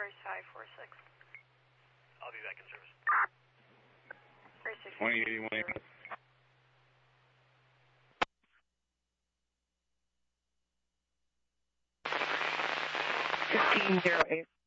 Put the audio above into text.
Race 546. I'll be back in service. Race 6. 2081. 1508.